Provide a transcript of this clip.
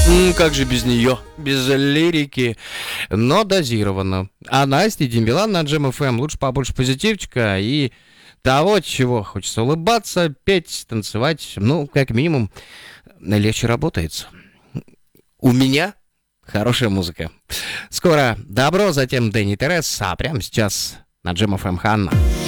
Как же без нее, без лирики, но дозированно. А Настя Дембелан на Джем ФМ лучше побольше позитивчика и того, чего хочется улыбаться, петь, танцевать, ну, как минимум, легче работается. У меня хорошая музыка. Скоро Добро, затем Дэнни Терес, а прямо сейчас на Джем ФМ Ханна.